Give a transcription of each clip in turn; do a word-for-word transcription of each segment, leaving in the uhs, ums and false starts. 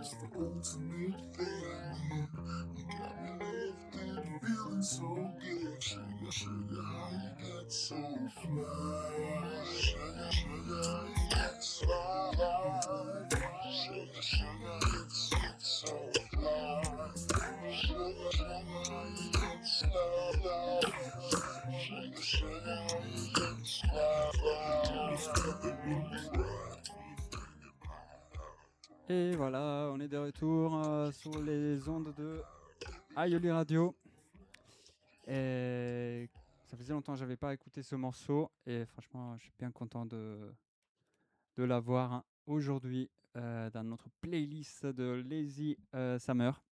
is the ultimate thing. You got me lifted, feeling so good. Sugar, sugar, how you get so fly? Sugar, sugar, how you get so fly? Sugar, sugar, it's, it's so fly. Sugar, sugar, how you get so fly? Sugar, sugar, how you get so fly? Et voilà, on est de retour euh, sur les ondes de Aïoli Radio. Et ça faisait longtemps que j'avais pas écouté ce morceau et franchement, je suis bien content de, de l'avoir hein, aujourd'hui euh, dans notre playlist de Lazy euh, Summer.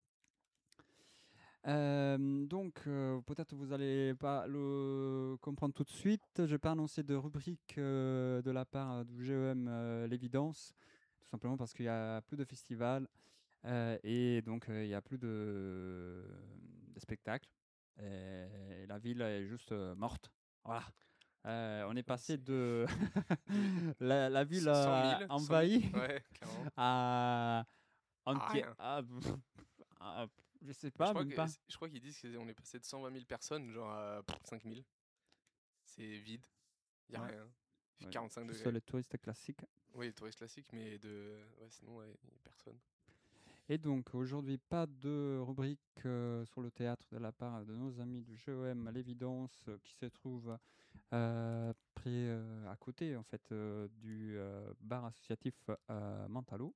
Euh, donc, euh, peut-être vous allez pas le comprendre tout de suite. Je vais pas annoncer de rubrique euh, de la part du G E M euh, L'Évidence, tout simplement parce qu'il y a plus de festivals. Euh, et donc, il euh, n'y a plus de, de spectacles. Et la ville est juste euh, morte. Voilà. Euh, on est passé de la, la ville cent euh, mille, envahie cent mille. Ouais, clairement. à, entier- rien. à, à- je sais Mais je pas, crois même que pas. je crois qu'ils disent qu'on est passé de cent vingt mille personnes, genre à pff, cinq mille. C'est vide. Y a Ouais. rien. Il fait Ouais, quarante-cinq juste degrés. les touristes classiques. Oui, les touristes classiques, mais de. Ouais, sinon, ouais, y a personne. Et donc, aujourd'hui, pas de rubrique euh, sur le théâtre de la part de nos amis du G E M L'Évidence, euh, qui se trouve euh, près, euh, à côté, en fait, euh, du euh, bar associatif euh, Mentalo.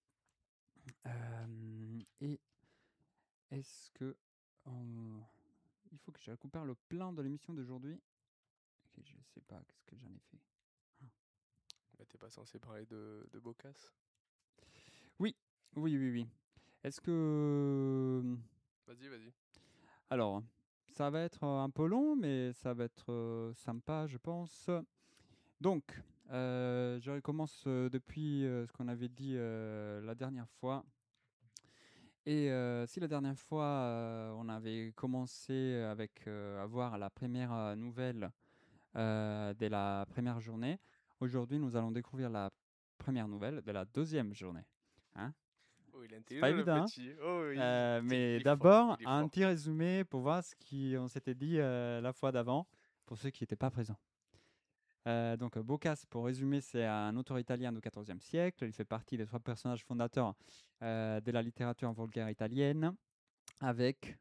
Euh, et est-ce que... on- Il faut que je récupère le plan de l'émission d'aujourd'hui. Ok, je sais pas, qu'est-ce que j'en ai fait. Bah, t'es pas censé parler de, de Bocas? Oui, oui, oui, oui. Est-ce que... Vas-y, vas-y. Alors, ça va être euh, un peu long, mais ça va être euh, sympa, je pense. Donc, euh, je recommence euh, depuis euh, ce qu'on avait dit euh, la dernière fois. Et euh, si la dernière fois, euh, on avait commencé avec euh, à voir la première euh, nouvelle euh, de la première journée, aujourd'hui, nous allons découvrir la première nouvelle de la deuxième journée. Hein? Oh, il est C'est pas intelligent, le évident, hein. petit. Oh, oui. Euh, Il, mais il est fort. d'abord, Il est un fort. petit résumé pour voir ce qu'on s'était dit euh, la fois d'avant, pour ceux qui n'étaient pas présents. Euh, donc, Bocas, pour résumer, c'est un auteur italien du quatorzième siècle. Il fait partie des trois personnages fondateurs euh, de la littérature vulgaire italienne, avec...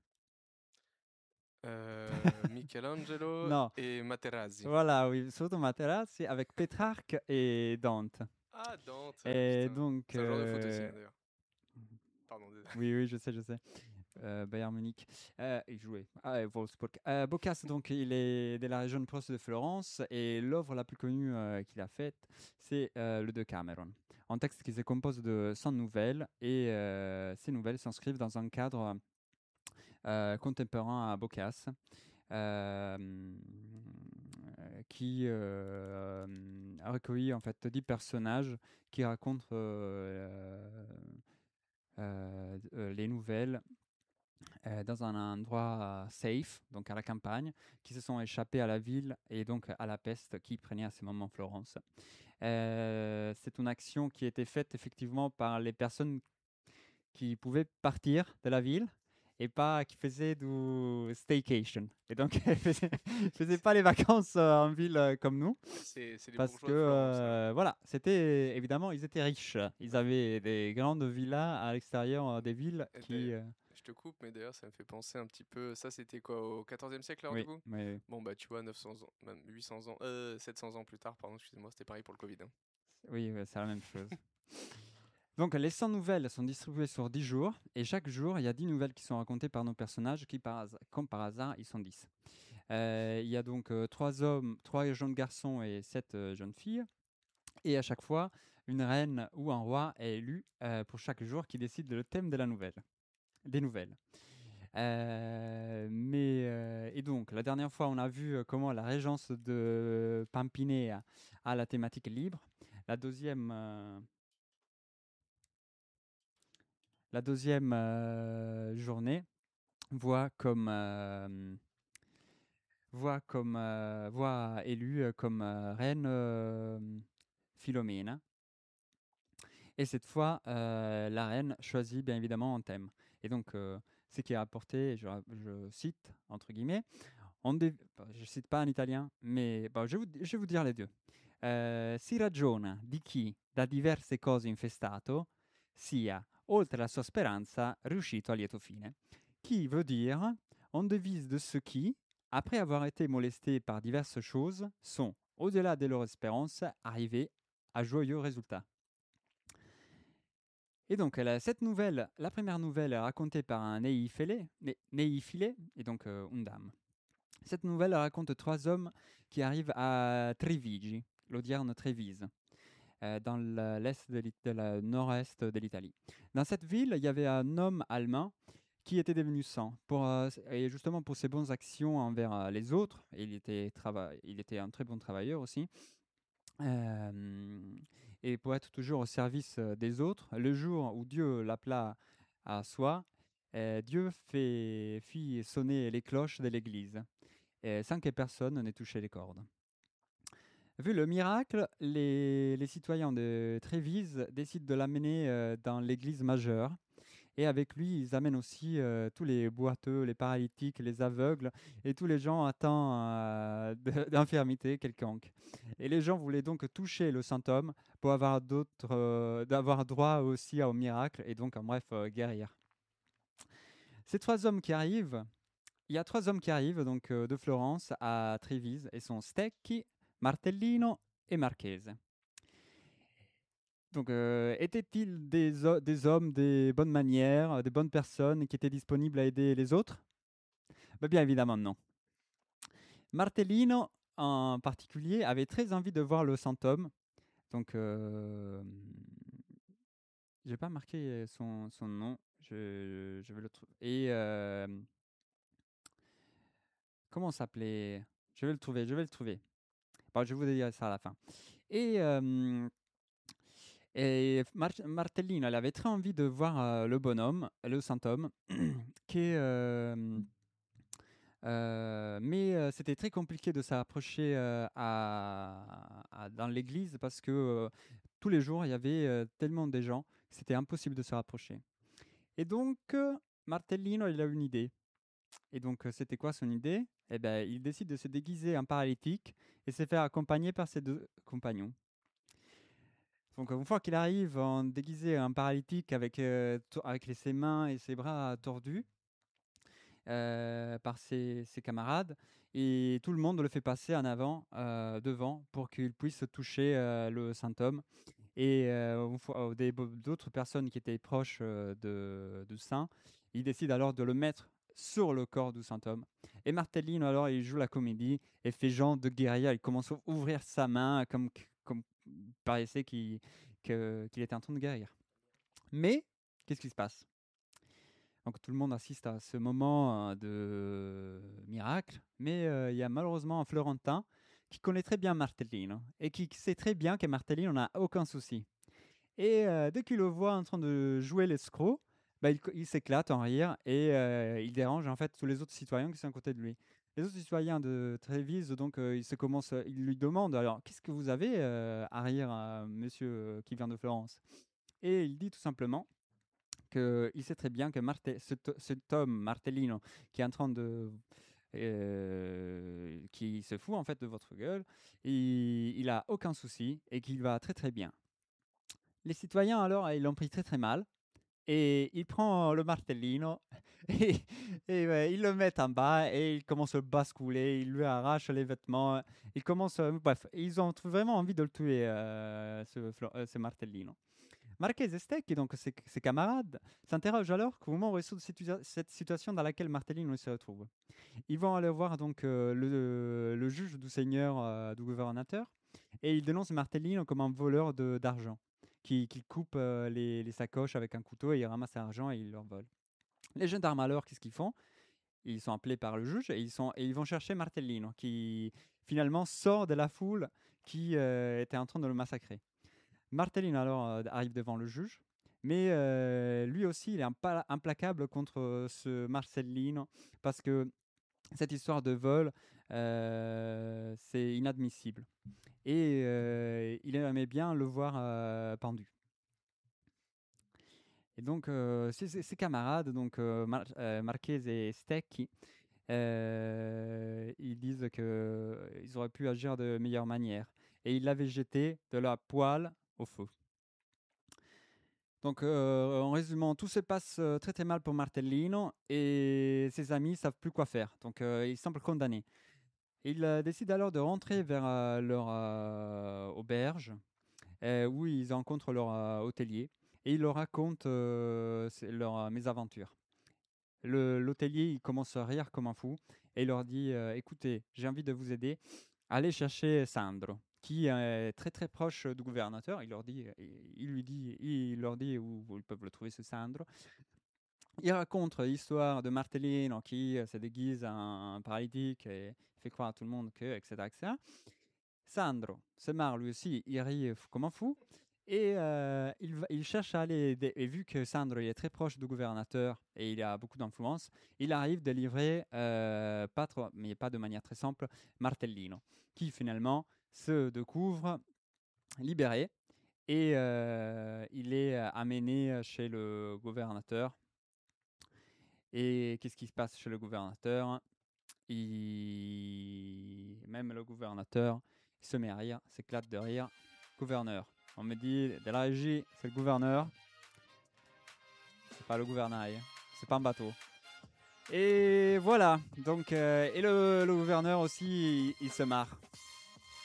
Euh, Michelangelo Non, et Materazzi. voilà, oui, surtout Materazzi, avec Pétrarque et Dante. Ah, Dante, Et putain. donc... C'est un joueur de foot aussi, euh, hein, d'ailleurs. Pardon, désolé. Oui, oui, je sais, je sais. Euh, Bayern Munich. Euh, il jouait. Ah, et Wolfsburg. Euh, Boccace, donc, il est de la région proche de Florence et l'œuvre la plus connue euh, qu'il a faite, c'est euh, le Decameron. Un texte qui se compose de cent nouvelles et euh, ces nouvelles s'inscrivent dans un cadre euh, contemporain à Boccace. Euh, qui euh, a recueilli en fait dix personnages qui racontent euh, euh, euh, les nouvelles euh, dans un endroit euh, safe, donc à la campagne, qui se sont échappés à la ville et donc à la peste qui prenait à ce moment Florence. Euh, c'est une action qui était faite effectivement par les personnes qui pouvaient partir de la ville et pas qui faisaient du staycation. Et donc, ils faisaient, faisaient pas les vacances euh, en ville euh, comme nous. C'est c'est les Parce que, bourgeois de Florence, là. euh, voilà, c'était évidemment, ils étaient riches. Ils avaient des grandes villas à l'extérieur euh, des villes Et qui. d'ailleurs- euh, Je te coupe, mais d'ailleurs, ça me fait penser un petit peu. Ça, c'était quoi, au quatorzième siècle, alors, du oui, coup? mais Bon, bah, tu vois, neuf cents ans, même huit cents ans, euh, sept cents ans plus tard, pardon, excusez-moi, c'était pareil pour le Covid, hein. oui, ouais, c'est la même chose. Donc, les cent nouvelles sont distribuées sur dix jours, et chaque jour, il y a dix nouvelles qui sont racontées par nos personnages, qui, par hasard- comme par hasard, ils sont dix. Euh, il y a donc euh, trois hommes, trois jeunes garçons et sept euh, jeunes filles, et à chaque fois, une reine ou un roi est élu euh, pour chaque jour qui décide le thème de la nouvelle, des nouvelles. Euh, mais euh, et donc, la dernière fois, on a vu euh, comment la régence de Pampinea a la thématique libre. La deuxième, euh, la deuxième euh, journée voit comme euh, voit comme euh, voit élue euh, comme euh, reine euh, Philomène. Et cette fois, euh, la reine choisit bien évidemment un thème. Et donc, euh, ce qui est rapporté, je, je cite, entre guillemets, on dev- bah, je ne cite pas en italien, mais bah, je, vais vous, je vais vous dire les deux. Eh, si ragiona di chi da diverse cose infestato sia, oltre la sua speranza, riuscito a lieto fine. Qui veut dire, on devise de ceux qui, après avoir été molestés par diverses choses, sont, au-delà de leur espérance, arrivés à joyeux résultats. Et donc, la, cette nouvelle, la première nouvelle est racontée par un Neifile, ne- Neifile, et donc euh, une dame. Cette nouvelle raconte trois hommes qui arrivent à Trevigi, l'Odierne Trévise, euh, dans le- l'est de, l'It- de la nord-est de l'Italie. Dans cette ville, il y avait un homme allemand qui était devenu saint, pour, euh, et justement pour ses bonnes actions envers euh, les autres. Et il, était trava- il était un très bon travailleur aussi. Euh, et pour être toujours au service euh, des autres, le jour où Dieu l'appela à soi, euh, Dieu fait, fit sonner les cloches de l'église, et sans que personne n'ait touché les cordes. Vu le miracle, les, les citoyens de Trévise décident de l'amener euh, dans l'église majeure. Et avec lui, ils amènent aussi euh, tous les boiteux, les paralytiques, les aveugles et tous les gens atteints euh, de- d'infirmité quelconque. Et les gens voulaient donc toucher le saint homme pour avoir, d'autres, euh, d'avoir droit aussi au miracle et donc en bref euh, guérir. Ces trois hommes qui arrivent, il y a trois hommes qui arrivent donc euh, de Florence à Trévise et sont Stecchi, Martellino et Marchese. Donc, euh, étaient-ils des, ho- des hommes, des bonnes manières, euh, des bonnes personnes qui étaient disponibles à aider les autres? Ben, bien évidemment, non. Martellino, en particulier, avait très envie de voir le saint homme. Donc, euh, j'ai pas marqué son, son nom. Je, je vais le trouver. Et euh, comment on s'appelait? Je vais le trouver. Je vais le trouver. Bon, je vous dirai ça à la fin. Et euh, Et Mar- Martellino, elle avait très envie de voir euh, le bonhomme, le saint homme, qui est, euh, euh, mais euh, c'était très compliqué de s'approcher euh, à- à- dans l'église parce que euh, tous les jours il y avait euh, tellement de gens que c'était impossible de se rapprocher. Et donc euh, Martellino, il a une idée. Et donc euh, c'était quoi son idée? Eh ben, il décide de se déguiser en paralytique et se faire accompagner par ses deux compagnons. Donc, une fois qu'il arrive en déguisé en paralytique avec, euh, to- avec les- ses mains et ses bras tordus euh, par ses, ses camarades, et tout le monde le fait passer en avant, euh, devant, pour qu'il puisse toucher euh, le saint homme. Et euh, une fois- euh, des- d'autres personnes qui étaient proches euh, de, du saint, ils décident alors de le mettre sur le corps du saint homme. Et Martellino, alors, il joue la comédie et fait genre de guérilla. Il commence à ouvrir sa main comme, comme paraissait qu'il que- qu'il était en train de guérir. Mais, qu'est-ce qui se passe? Donc tout le monde assiste à ce moment euh, de miracle, mais euh, il y a malheureusement un Florentin qui connaît très bien Martellino et qui sait très bien que Martellino n'a aucun souci. Et euh, dès qu'il le voit en train de jouer l'escroc, bah, il, il s'éclate en rire et euh, il dérange en fait tous les autres citoyens qui sont à côté de lui. Les autres citoyens de Trévise, donc, euh, ils, se commencent, ils lui demandent alors, qu'est-ce que vous avez euh, à rire, euh, monsieur euh, qui vient de Florence? Et il dit tout simplement qu'il sait très bien que Marte- cet, cet homme, Martellino, qui est en train de. Euh, qui se fout en fait de votre gueule, il, il a aucun souci et qu'il va très très bien. Les citoyens alors, ils l'ont pris très très mal et il prend le martellino et, et ouais, ils le mettent en bas et il commence à le basculer, il lui arrache les vêtements, il commence, euh, bref, ils ont vraiment envie de le tuer, euh, ce, Flo- euh, ce martellino. Marquez et Steck, et donc ses, ses camarades, s'interrogent alors comment résoudre situa- cette situation dans laquelle Martellino se retrouve. Ils vont aller voir donc euh, le, le juge du seigneur, euh, du gouvernateur, et ils dénoncent Martellino comme un voleur de- d'argent, qui, qui coupe euh, les, les sacoches avec un couteau et il ramasse l'argent et il leur vole. Les gendarmes alors, qu'est-ce qu'ils font? Ils sont appelés par le juge et ils, sont, et ils vont chercher Martellino, qui finalement sort de la foule qui euh, était en train de le massacrer. Martellino alors euh, arrive devant le juge, mais euh, lui aussi il est impa- implacable contre euh, ce Marcellino parce que cette histoire de vol, euh, c'est inadmissible. Et euh, il aimait bien le voir euh, pendu. Et donc, euh, ses, ses- ses camarades, donc euh, Mar- euh, Marchese et Stecchi, euh, ils disent qu'ils auraient pu agir de meilleure manière. Et ils l'avaient jeté de la poêle au feu. Donc, euh, en résumant, tout se passe euh, très très mal pour Martellino et ses amis ne savent plus quoi faire. Donc, euh, ils semblent condamnés. Ils euh, décident alors de rentrer vers euh, leur euh, auberge euh, où ils rencontrent leur euh, hôtelier et ils leur racontent euh, c'est- leur euh, mésaventure. Le- L'hôtelier, il commence à rire comme un fou et il leur dit euh, écoutez, j'ai envie de vous aider. Allez chercher Sandro, qui est très très proche du gouvernateur. Il leur dit, il lui dit, il leur dit où, où ils peuvent le trouver, ce Sandro. Il raconte l'histoire de Martellino qui euh, se déguise en paralytique et fait croire à tout le monde que, et cetera, et cetera. Sandro se marre lui aussi, il rit f- comme un fou. Et euh, il, va- il cherche à aller aider. Et vu que Sandro il est très proche du gouvernateur et il a beaucoup d'influence, il arrive de livrer, euh, pas trop, mais pas de manière très simple, Martellino, qui finalement se découvre libéré et euh, il est euh, amené chez le gouvernateur. Et qu'est-ce qui se passe chez le gouvernateur? Il... Même le gouvernateur il se met à rire, s'éclate de rire. Gouverneur. On me dit de la régie, c'est le gouverneur. C'est pas le gouvernail. C'est pas un bateau. Et voilà. Donc, euh, et le, le gouverneur aussi, il, il se marre.